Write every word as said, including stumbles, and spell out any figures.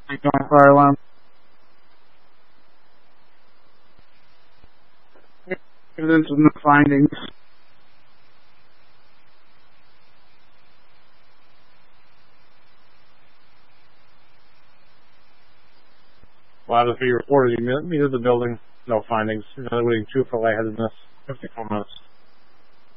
Going fire alarm. Evidence of no findings. Well, as we reported, you muted the building, no findings. Evaluating two for lightheadedness, fifty-four minutes.